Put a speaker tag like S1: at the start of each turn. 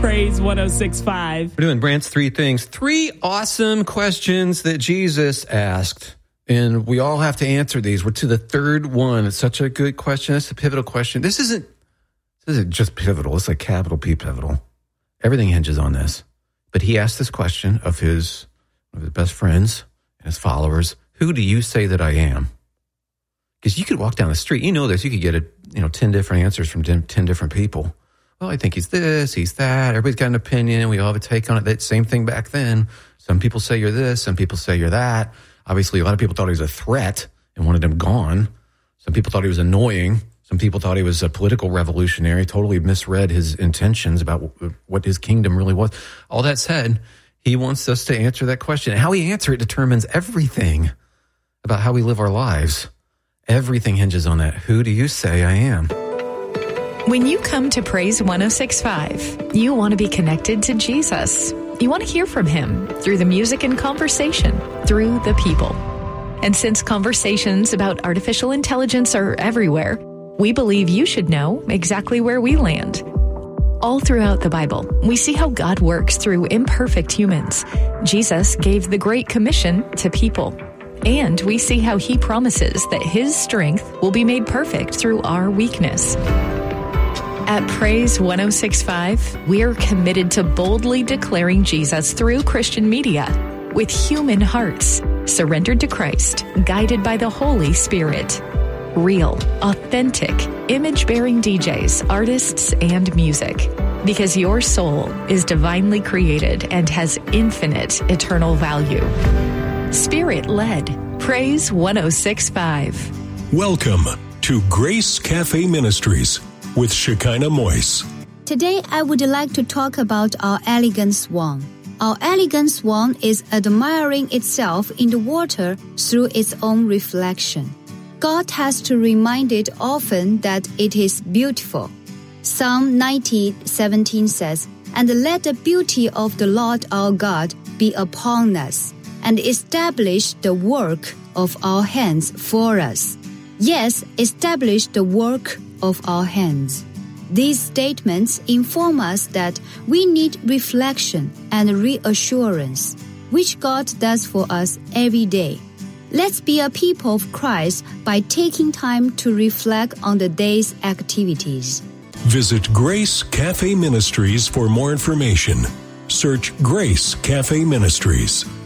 S1: Praise 106.5.
S2: We're doing Brandt's Three Things. 3 awesome questions that Jesus asked. And we all have to answer these. We're to the third one. It's such a good question. It's a pivotal question. This isn't just pivotal. It's like capital P pivotal. Everything hinges on this. But he asked this question of one of his best friends and his followers. Who do you say that I am? Because you could walk down the street. You know this. You could get 10 different answers from 10 different people. Well, I think he's this, he's that. Everybody's got an opinion. We all have a take on it. That same thing back then. Some people say you're this. Some people say you're that. Obviously, a lot of people thought he was a threat and wanted him gone. Some people thought he was annoying. Some people thought he was a political revolutionary, totally misread his intentions about what his kingdom really was. All that said, he wants us to answer that question. And how we answer it determines everything about how we live our lives. Everything hinges on that. Who do you say I am?
S3: When you come to Praise 106.5, you want to be connected to Jesus. You want to hear from him through the music and conversation, through the people. And since conversations about artificial intelligence are everywhere, we believe you should know exactly where we land. All throughout the Bible, we see how God works through imperfect humans. Jesus gave the Great Commission to people. And we see how he promises that his strength will be made perfect through our weakness. At Praise 106.5, we are committed to boldly declaring Jesus through Christian media with human hearts, surrendered to Christ, guided by the Holy Spirit. Real, authentic, image-bearing DJs, artists, and music. Because your soul is divinely created and has infinite eternal value. Spirit-led. Praise 106.5.
S4: Welcome to Grace Cafe Ministries with Shekinah Moise.
S5: Today, I would like to talk about our elegant swan. Our elegant swan is admiring itself in the water through its own reflection. God has to remind it often that it is beautiful. Psalm 90:17 says, "And let the beauty of the Lord our God be upon us, and establish the work of our hands for us." Yes, establish the work of our hands. These statements inform us that we need reflection and reassurance, which God does for us every day. Let's be a people of Christ by taking time to reflect on the day's activities.
S4: Visit Grace Cafe Ministries for more information. Search Grace Cafe Ministries.